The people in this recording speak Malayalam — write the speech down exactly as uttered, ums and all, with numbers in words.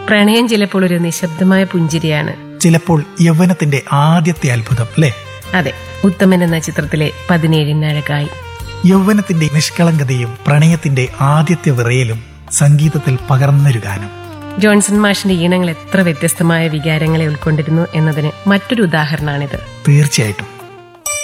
പ്രണയം ചിലപ്പോൾ ഒരു നിശബ്ദമായ പുഞ്ചിരിയാണ്. ചിലപ്പോൾ യൗവനത്തിന്റെ ആദ്യത്തെ അത്ഭുതം, അല്ലേ? അതെ, ഉത്തമൻ എന്ന ചിത്രത്തിലെ പതിനേഴിനഴകായി. യൗവനത്തിന്റെ നിഷ്കളങ്കതയും പ്രണയത്തിന്റെ ആദ്യത്തെ വിറയലും സംഗീതത്തിൽ പകർന്നൊരു ഗാനം. ജോൺസൺ മാഷിന്റെ ഈണങ്ങൾ എത്ര വ്യത്യസ്തമായ വികാരങ്ങളെ ഉൾക്കൊണ്ടിരുന്നു എന്നതിന് മറ്റൊരു ഉദാഹരണമാണിത്. തീർച്ചയായിട്ടും.